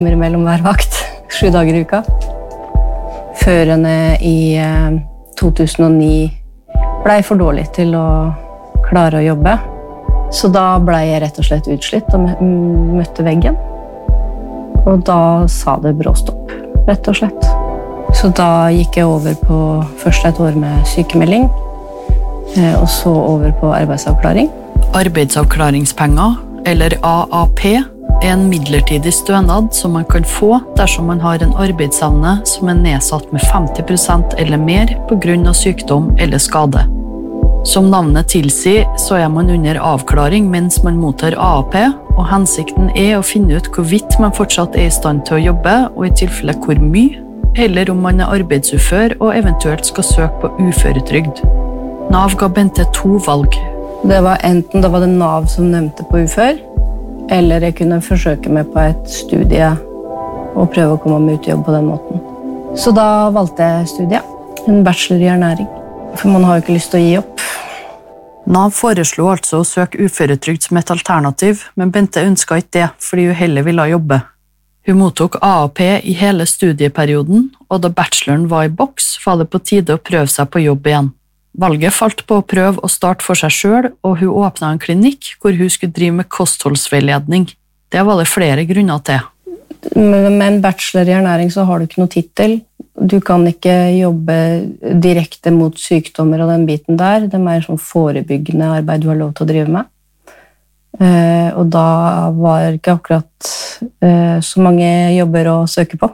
Mellom hver vakt, 7 dager I uka. Førene I 2009 ble jeg for dårlig til å klare å jobbe. Så da ble jeg rett og slett utslitt og møtte veggen. Og da sa det bråstopp, rett og slett. Så da gikk jeg over på først et år med sykemelding, og så over på arbeidsavklaring. Arbeidsavklaringspenger, eller AAP, en midlertidig stønad som man kan få dersom man har en arbeidsevne som nedsatt med 50% eller mer på grunn av sykdom eller skade. Som navnet tilsier, så man under avklaring mens man mottar AAP, og hensikten å finne ut hvorvidt man fortsatt I stand til å jobbe, og I tilfelle hvor mye, eller om man arbeidsufør og eventuelt skal søke på uføretrygd. Nav ga Bente 2 valg. Det var enten det Nav som nevnte på ufør, eller jeg kunne forsøke meg på et studie og prøve å komme meg ut I jobb på den måten. Så da valgte jeg studiet, en bachelor I ernæring. For man har jo ikke lyst til å gi opp. Nav foreslo altså å søke uføretrygd som et alternativ, men Bente ønsket ikke det, fordi hun heller ville jobbe. Hun mottok AAP I hele studieperioden, og da bacheloren var I boks, var det på tide å prøve seg på jobb igjen. Valget falt på å prøve å starte for seg selv, og hun åpnet en klinikk hvor hun skulle drive med kostholdsveiledning. Det var det flere grunner til. Med en bachelor I ernæring så har du ikke noe titel. Du kan ikke jobbe direkte mot sykdommer og den biten der. Det mer sånn forebyggende arbeid du har lov til å drive med. Og da var ikke akkurat så mange jobber å søke på.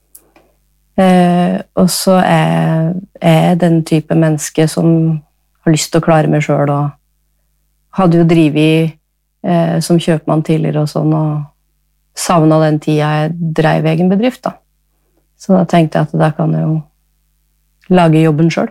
Og så jeg den type menneske som har lyst til å klare meg selv, og hadde jo drivet som kjøpmann tidligere og sånn, og savnet den tida jeg drev egen bedrift da. Så da tenkte jeg at da kan jeg jo lage jobben selv.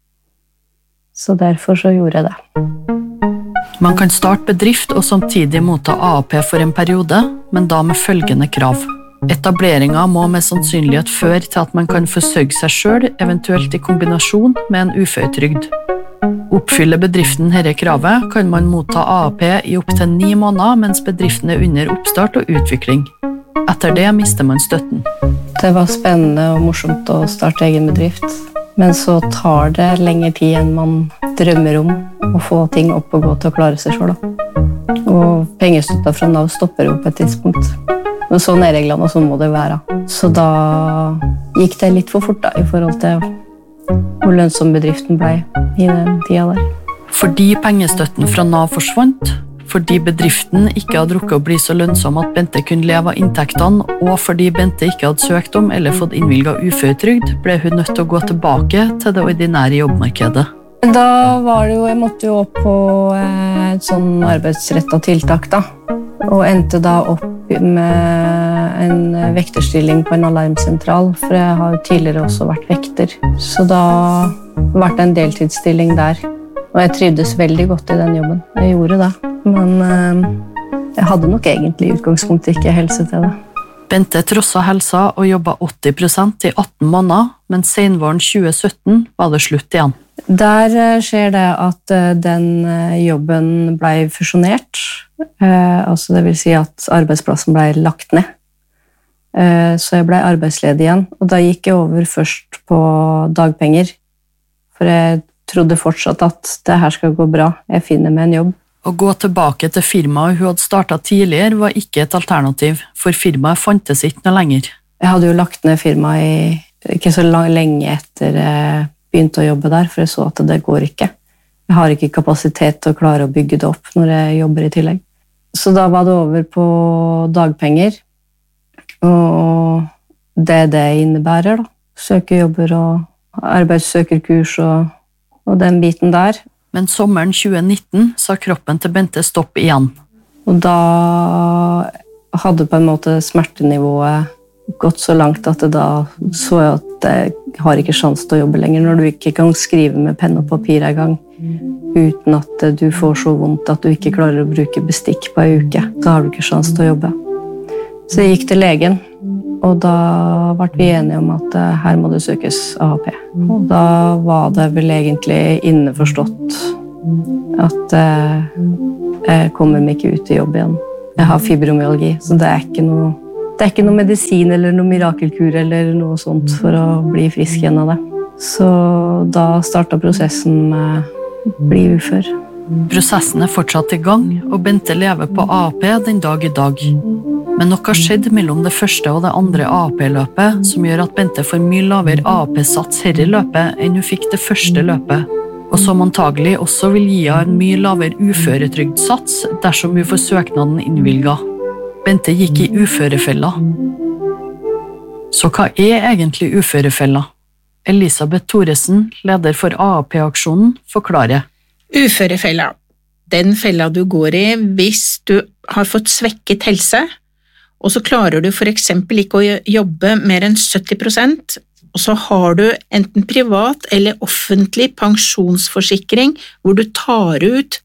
Så derfor så gjorde jeg det. Man kan starte bedrift og samtidig motta AAP for en periode, men da med følgende krav. Etableringen må med sannsynlighet føre til at man kan forsørge seg selv, eventuelt I kombinasjon med en uføretrygd. Oppfyller bedriften dette kravet, kan man motta AAP I opp til 9 måneder, mens bedriften under oppstart og utvikling. Etter det mister man støtten. Det var spennende og morsomt å starte egen bedrift, men så tar det lengre tid enn man drømmer om å få ting opp og gå til å klare seg selv. Og pengestøtta fra Nav stopper jo på et tidspunkt. Men sånn reglene, og sånn må det være. Så da gikk det litt for fort da, I forhold til hvor lønnsom bedriften ble I den tida der. Fordi pengestøtten fra Nav forsvant, fordi bedriften ikke hadde rukket å bli så lønnsom at Bente kunne leve av inntektene, og fordi Bente ikke hadde søkt om eller fått innvilget uføretrygd, ble hun nødt til å gå tilbake til det ordinære jobbmarkedet. Da var det jo, jeg måtte jo opp på et sånn arbeidsrettet tiltak da, og endte da opp med en vekterstilling på en alarmsentral, for jeg har jo tidligere også vært vekter. Så da ble det en deltidsstilling der, og jeg trivdes veldig godt I den jobben. Jeg gjorde det, men jeg hadde nok egentlig I utgangspunktet ikke helse til det. Bente trosset helsa og jobbet 80% I 18 måneder, men senvåren 2017 var det slutt igjen. Der skjer det at den jobben ble fusjonert, altså det vil si at arbeidsplassen ble lagt ned. Så jeg ble arbeidsledig igjen, og da gikk jeg over først på dagpenger, for jeg trodde fortsatt at det her skal gå bra, jeg finner meg en jobb. Å gå tilbake til firmaet hun hadde startet tidligere var ikke et alternativ, for firmaet fantes ikke noe lenger. Jeg hadde jo lagt ned firmaet ikke så lenge etter jeg begynte å jobbe der, for jeg så at det går ikke. Jeg har ikke kapasitet til å klare å bygge det opp når jeg jobber I tillegg. Så da var det over på dagpenger, og det innebærer da. Søkejobber og arbeidssøkerkurs og den biten der. Men sommeren 2019 sa kroppen til Bente stopp igjen. Og da hadde på en måte smertenivået gått så langt at det da så jeg at jeg har ikke sjans til å jobbe lenger når du ikke kan skrive med penn og papir en gang uten at du får så vondt at du ikke klarer å bruke bestikk på en uke. Så har du ikke sjans til å jobbe. Så jeg gikk til legen, og da ble vi enige om at her må det søkes AAP. Og da var det vel egentlig innforstått at jeg kommer meg ikke ut I jobb igjen. Jeg har fibromyalgi, så det ikke noe Det ikke noe medisin eller noe mirakelkur eller noe sånt for å bli frisk igjen av det. Så da startet prosessen med å bli ufør. Prosessen fortsatt i gang, og Bente lever på AAP den dag i dag. Men noe har skjedd mellom det første og det andre AAP-løpet som gjør at Bente får mye lavere AAP-sats her i løpet enn hun fikk det første løpet, og som antagelig også vil gi henne en mye lavere uføretrygdsats dersom hun får søknaden innvilget. Bente gikk i uførefella. Så hva egentlig uførefella? Elisabeth Thoresen, leder for AAP-aksjonen, forklarer. Uførefella. Den fella du går i hvis du har fått svekket helse, og så klarer du for eksempel ikke å jobbe mer enn 70%, og så har du enten privat eller offentlig pensjonsforsikring hvor du tar ut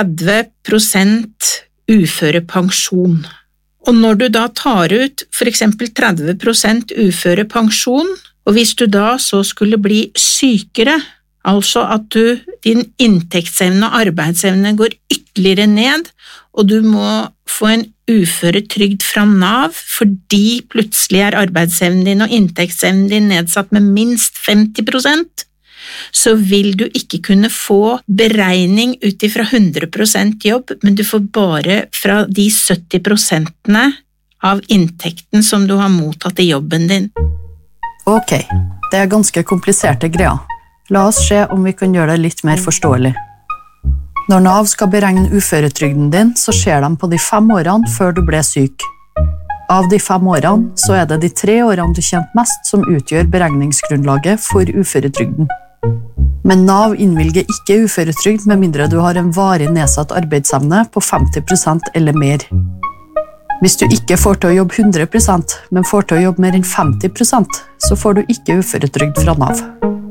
30% uførepensjon. Og når du da tar ut for eksempel 30% uførepensjon, og hvis du da så skulle bli sykere, altså at din inntektsevne og arbeidsevne går ytterligere ned, og du må få en uføretrygd fra NAV fordi plutselig arbeidsevnen din og inntektsevnen din nedsatt med minst 50%, så vil du ikke kunne få beregning ut ifra 100% jobb, men du får bare fra de 70% av inntekten som du har mottatt i jobben din. Ok, det ganske kompliserte greier. La oss se om vi kan gjøre det litt mer forståelig. Når NAV skal beregne uføretrygden din, så skjer de på de 5 årene før du ble syk. Av de 5 årene, så det de 3 årene du tjente mest som utgjør beregningsgrunnlaget for uføretrygden. Men NAV innvilger ikke uføretrygd med mindre du har en varig nedsatt arbeidsevne på 50% eller mer. Hvis du ikke får til å jobbe 100%, men får til å jobbe mer enn 50%, så får du ikke uføretrygd fra NAV.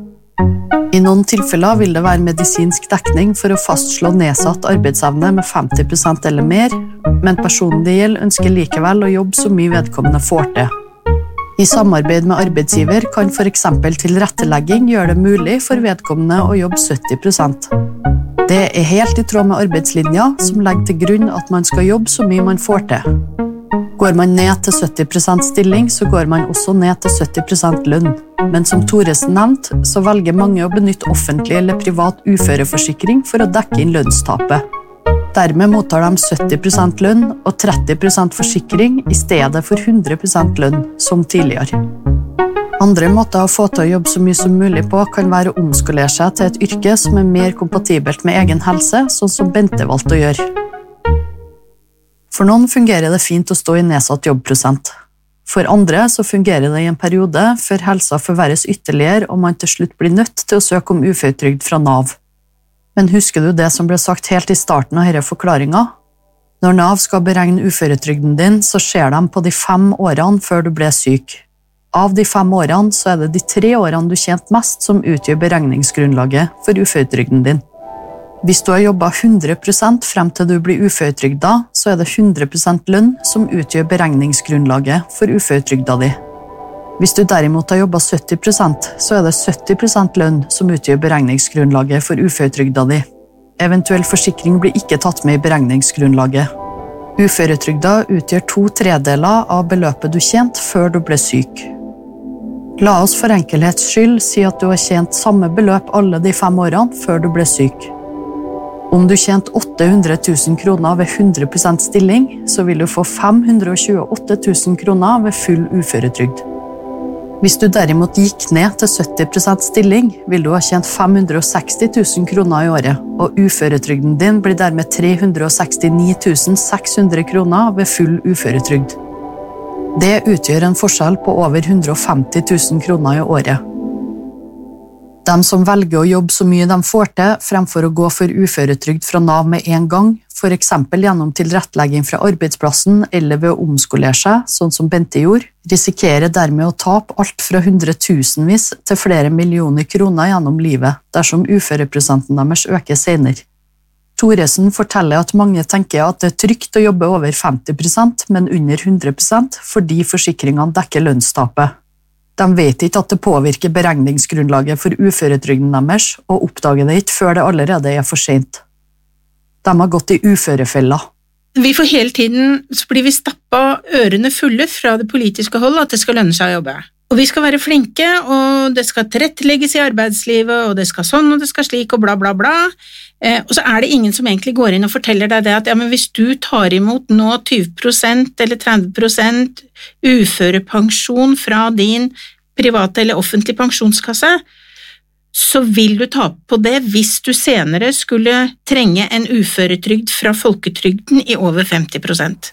I noen tilfeller vil det være medisinsk dekning for å fastslå nedsatt arbeidsevne med 50% eller mer, men personen det gjelder ønsker likevel å jobbe så mye vedkommende får til. I samarbeid med arbeidsgiver kan for eksempel tilrettelegging gjøre det mulig for vedkommende å jobbe 70%. Det helt i tråd med arbeidslinja, som legger til grunn at man skal jobbe så mye man får til. Går man ned til 70% stilling, så går man også ned til 70% lønn. Men som Thoresen nevnte, så velger mange å benytte offentlig eller privat uføreforsikring for å dekke inn lønnstapet. Dermed mottar de 70% lønn og 30% forsikring i stedet for 100% lønn, som tidligere. Andre måter å få til å jobbe så mye som mulig på kan være å omskolere seg til et yrke som mer kompatibelt med egen helse, sånn som Bente valgte å gjøre. For noen fungerer det fint å stå i nedsatt jobbprosent. For andre så fungerer det i en periode før helsa forverres ytterligere og man til slutt blir nødt til å søke om uføretrygd fra NAV. Men husker du det som ble sagt helt i starten av denne forklaringen? Når NAV skal beregne uføretrygden din, så skjer de på de 5 årene før du ble syk. Av de 5 årene så det de 3 årene du tjente mest som utgjør beregningsgrunnlaget for uføretrygden din. Hvis du har jobbet 100% frem til du blir uføretrygda, så det 100% lønn som utgjør beregningsgrunnlaget for uføretrygda di. Hvis du derimot har jobbet 70%, så det 70% lønn som utgjør beregningsgrunnlaget for uføretrygda di. Eventuell forsikring blir ikke tatt med i beregningsgrunnlaget. Uføretrygda utgjør 2/3 av beløpet du tjente før du ble syk. La oss for enkelhets skyld si at du har tjent samme beløp alle de 5 årene før du ble syk. Om du tjente 800 000 kroner ved 100% stilling, så vil du få 528 000 kroner ved full uføretrygd. Hvis du derimot gikk ned til 70% stilling, vil du ha tjent 560 000 kroner i året, og uføretrygden din blir dermed 369 600 kroner ved full uføretrygd. Det utgjør en forskjell på over 150 000 kroner i året. De som velger å jobbe så mye de får til, fremfor å gå for uføretrygd fra NAV med en gang, for eksempel gjennom tilrettelegging fra arbeidsplassen eller ved å omskolere seg, sånn som Bente gjorde, risikerer dermed å tape alt fra 100 000-vis til flere millioner kroner gjennom livet, dersom uføreprosenten deres øker senere. Thoresen forteller at mange tenker at det trygt å jobbe over 50%, men under 100%, fordi forsikringene dekker lønnstapet. De vet ikke at det påvirker beregningsgrunnlaget for uføretrygden deres, og oppdager det ikke før det allerede for sent. De har gått i uførefella. vi får hele tiden, så blir vi stappet ørene fulle fra det politiske hold at det skal lønne seg å jobbe. Og vi skal være flinke, og det skal tilrettelegges i arbeidslivet, og det skal sånn, og det skal slik, og bla bla bla. Og så det ingen som egentlig går inn og forteller deg det at ja, men hvis du tar imot nå 20% eller 30% uførepensjon fra din private eller offentlige pensjonskasse, så vil du tape på det hvis du senere skulle trenge en uføretrygd fra folketrygden i over 50%.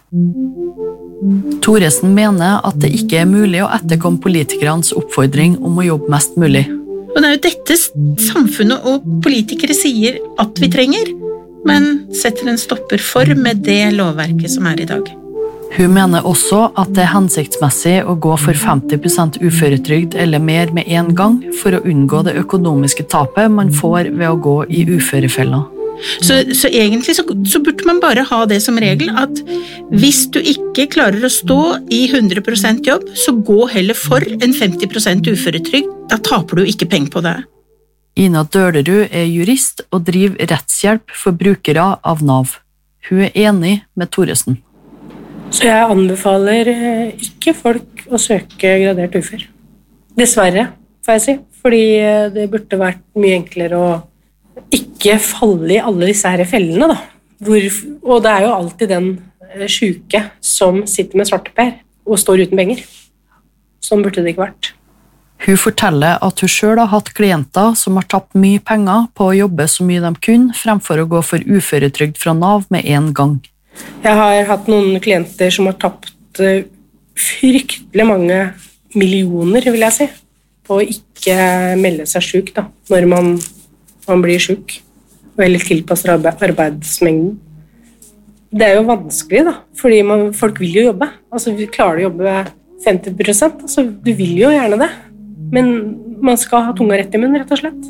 Thoresen mener at det ikke mulig å etterkomme politikernes oppfordring om å jobbe mest mulig. Og det jo dette samfunnet og politikere sier at vi trenger, men setter en stopper for med det lovverket som i dag. Hun mener også at det hensiktsmessig å gå for 50% uføretrygd eller mer med en gang for å unngå det økonomiske tapet man får ved å gå i uførefella. Så egentlig så burde man bare ha det som regel at hvis du ikke klarer å stå i 100% jobb, så gå heller for en 50% uføretrygd. Da taper du ikke penger på det. Ina Dølerud jurist og driver rettshjelp for brukere av NAV. Hun enig med Thoresen. Så jeg anbefaler ikke folk å søke gradert ufør. Dessverre, får jeg si. Fordi det burde vært mye enklere å ikke falle i alle disse her fellene, da. Og det jo alltid den syke som sitter med svarteper og står uten penger. Sånn burde det ikke vært. Hun forteller at hun selv har hatt klienter som har tapt mye penger på å jobbe så mye de kunne, fremfor å gå for uføretrygd fra NAV med en gang. Jeg har hatt noen klienter som har tapt fryktelig mange millioner, vil jeg si, på å ikke melde seg syk da, når man blir syk, og heller tilpasser arbeidsmengden. Det jo vanskelig da, fordi folk vil jo jobbe. Altså, vi klarer å jobbe 50%, altså, du vil jo gjerne det. Men man skal ha tunga rett i munnen, rett og slett.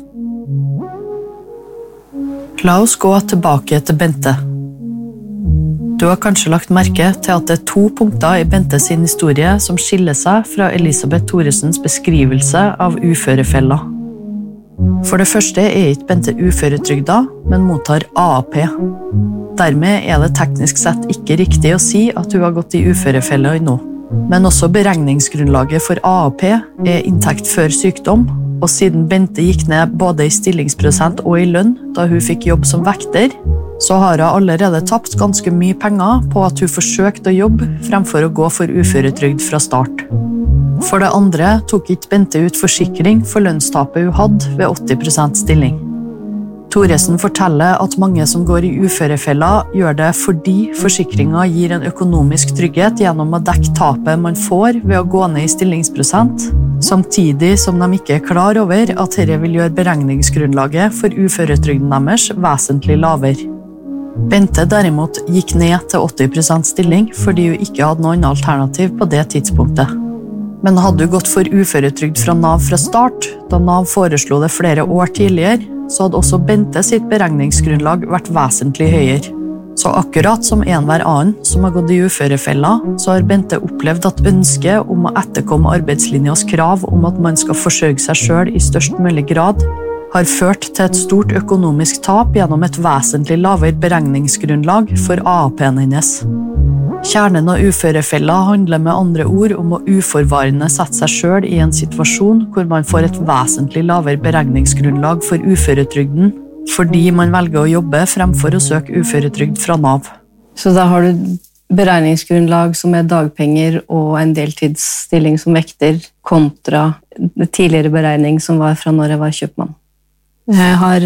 La oss gå tilbake til Bente. Du har kanskje lagt merke til at det 2 punkter i Bente sin historie som skiller seg fra Elisabeth Thoresens beskrivelse av uførefella. For det første ikke Bente uføretrygda, men mottar AAP. Dermed det teknisk sett ikke riktig å si at hun har gått i uførefella nå. Men også beregningsgrunnlaget for AAP inntekt før sykdom, og siden Bente gikk ned både i stillingsprosent og i lønn da hun fikk jobb som vekter, så har hun allerede tapt ganske mye penger på at hun forsøkte å jobbe fremfor å gå for uføretrygd fra start. For det andre tok ikke Bente ut forsikring for lønnstapet hun hadde ved 80% stilling. Thoresen forteller at mange som går i uførefella gjør det fordi forsikringen gir en økonomisk trygghet gjennom å dekke tapet man får ved å gå ned i stillingsprosent, samtidig som de ikke klar over at dette vil gjøre beregningsgrunnlaget for uføretrygden deres vesentlig lavere. Bente derimot gikk ned til 80% stilling fordi hun ikke hadde noen alternativ på det tidspunktet. Men hadde hun gått for uføretrygd fra NAV fra start, da NAV foreslo det flere år tidligere, så hadde også Bente sitt beregningsgrunnlag vært vesentlig høyere. Så akkurat som enhver annen som har gått i uførefella, så har Bente opplevd at ønsket om å etterkomme arbeidslinjas krav om at man skal forsørge seg selv i størst mulig grad, har ført til et stort økonomisk tap gjennom et vesentlig lavere beregningsgrunnlag for AAP-en hennes. Kjernen av uførefella handler med andre ord om å uforvarende sette seg selv i en situasjon hvor man får et vesentlig lavere beregningsgrunnlag for uføretrygden, fordi man velger å jobbe fremfor å søke uføretrygd fra NAV. Så da har du beregningsgrunnlag som dagpenger og en deltidsstilling som vekter, kontra tidligere beregning som var fra når jeg var kjøpmann. Jeg har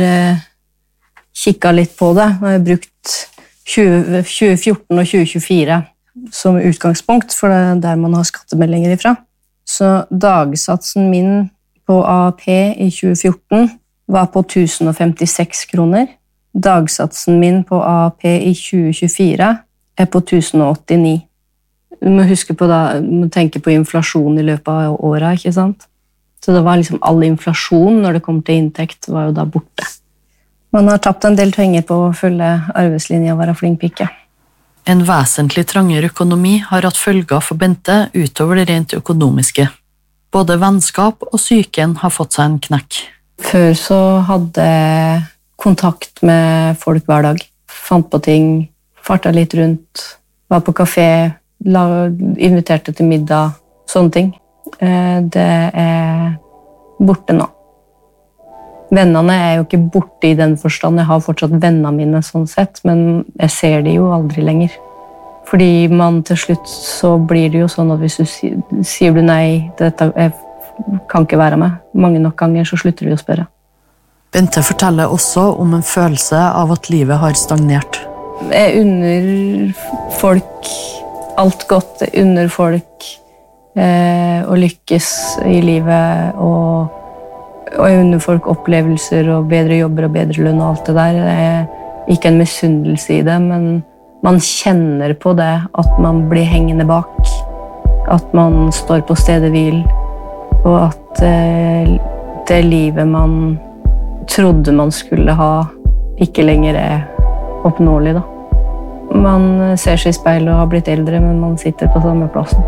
kikket litt på det, og jeg har brukt 2014 og 2024 som utgangspunkt, for det der man har skattemeldinger ifra. Så dagsatsen min på AAP i 2014 var på 1056 kroner. Dagsatsen min på AAP i 2024 på 1089. Du må huske på da, du må tenke på inflasjon i løpet av året, ikke sant? Så det var liksom all inflasjon når det kom til inntekt var jo da borte. Man har tapt en del penger på å følge arbeidslinja og være flink pike. En vesentlig trangere økonomi har hatt følger for Bente utover det rent økonomiske. Både vennskap og psyken har fått seg en knekk. Før så hadde jeg kontakt med folk hver dag. Fant på ting, Farta litt rundt, var på kafé, inviterte til middag, sånne ting. Det borte nå. Vennene jo ikke borte I den forstand, jeg har fortsatt vennene mine sånn sett, men jeg ser de jo aldri lenger. Fordi man til slutt så blir det jo sånn at hvis du sier du nei, dette kan ikke være med, mange nok ganger så slutter de å spørre. Bente forteller også om en følelse av at livet har stagnert. Jeg unner folk alt godt, jeg unner folk å lykkes I livet, og jeg unner folk opplevelser og bedre jobber og bedre lønn og alt det der. Det ikke en misunnelse I det, men man kjenner på det at man blir hengende bak, at man står på stedet hvil, og at det livet man trodde man skulle ha, ikke lenger oppnåelig da. Man ser seg I speilet og har blitt eldre, men man sitter på samme plassen.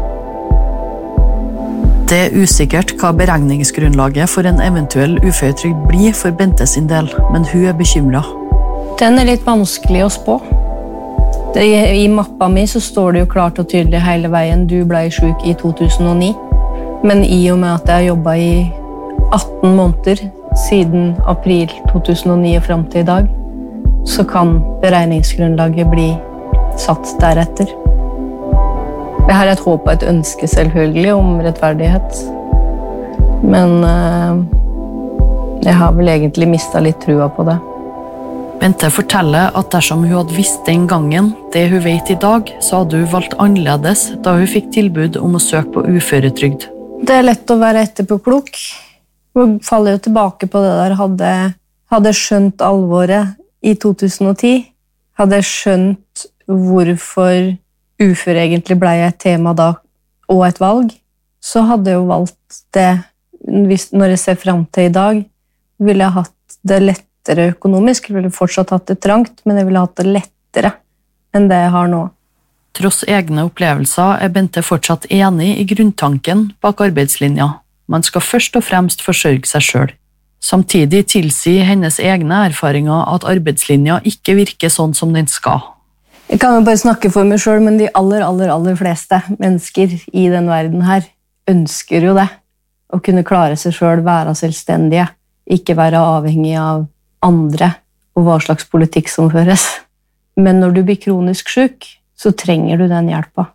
Det usikkert hva beregningsgrunnlaget for en eventuell uføretrygd blir for Bente sin del, men hun bekymret. Den litt vanskelig å spå. I mappa mi så står det jo klart og tydelig hele veien, du ble syk I 2009. Men I og med at jeg har jobbet I 18 måneder siden april 2009 og frem til I dag, så kan beregningsgrunnlaget bli satt deretter. Jeg har et håp og et ønske selvfølgelig om rettferdighet. Men jeg har vel egentlig mistet litt trua på det. Bente forteller at dersom hun hadde visst den gangen det hun vet I dag, så hadde hun valgt annerledes da hun fikk tilbud om å søke på uføretrygd. Det lett å være etterpåklok. Hun faller jo tilbake på det der. Hadde skjønt alvoret I 2010, hadde skjønt hvorfor ufør egentlig ble et tema da, og et valg, så hadde jeg jo valgt det, når jeg ser frem til I dag, ville jeg hatt det lettere økonomisk, jeg ville fortsatt hatt det trangt, men jeg ville hatt det lettere enn det jeg har nå. Tross egne opplevelser Bente fortsatt enig I grunntanken bak arbeidslinja. Man skal først og fremst forsørge seg selv. Samtidig tilsier hennes egne erfaringer at arbeidslinja ikke virker sånn som den skal. Jeg kan jo bare snakke for meg selv, men de aller fleste mennesker I den verden her ønsker jo det. Å kunne klare seg selv, være selvstendige, ikke være avhengig av andre og hva slags politikk som føres. Men når du blir kronisk syk, så trenger du den hjelpa.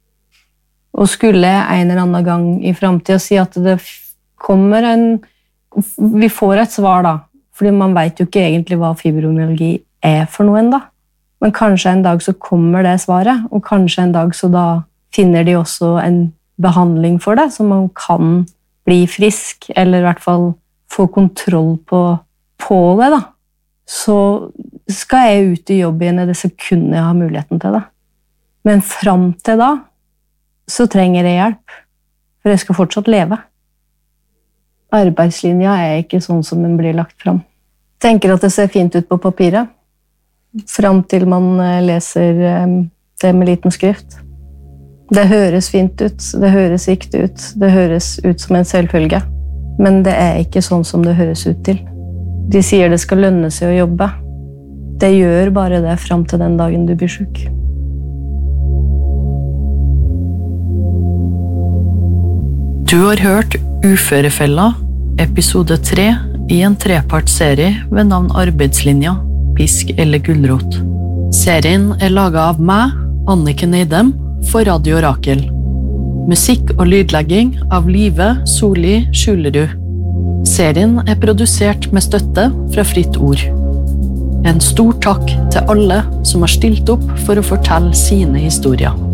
Og skulle jeg en eller annen gang I fremtiden si at det kommer vi får et svar da, fordi man vet jo ikke egentlig hva fibromyalgi for noe enda. Men kanskje en dag så kommer det svaret, og kanskje en dag så da finner de også en behandling for det, så man kan bli frisk, eller I hvert fall få kontroll på det da. Så skal jeg ut I jobb igjen I det sekundet jeg har muligheten til det. Men frem til da, så trenger jeg hjelp, for jeg skal fortsatt leve. Arbeidslinja ikke sånn som den blir lagt frem. Jeg tenker at det ser fint ut på papiret, frem til man leser det med liten skrift. Det høres fint ut, det høres riktig ut, det høres ut som en selvfølge, men det ikke sånn som det høres ut til. De sier det skal lønne seg å jobbe. Det gjør bare det frem til den dagen du blir syk. Du har hørt Uførefella, episode 3 I en trepartsserie ved navn Arbeidslinja, pisk eller gulrot. Serien laget av meg, Anniken Eidem, for Radio Rakel. Musikk og lydlegging av Live Solli Skjulerud. Serien produsert med støtte fra Fritt Ord. En stor takk til alle som har stilt opp for å fortelle sine historier.